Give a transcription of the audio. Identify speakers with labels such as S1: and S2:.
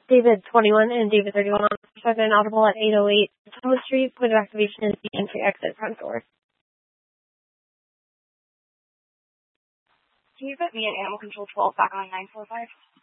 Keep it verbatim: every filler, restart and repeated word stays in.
S1: David twenty-one and David thirty-one on Chuck and Audible at eight oh eight Thomas Street. Point of activation is the entry exit front door.
S2: Can you put me in Animal Control twelve back on nine four five?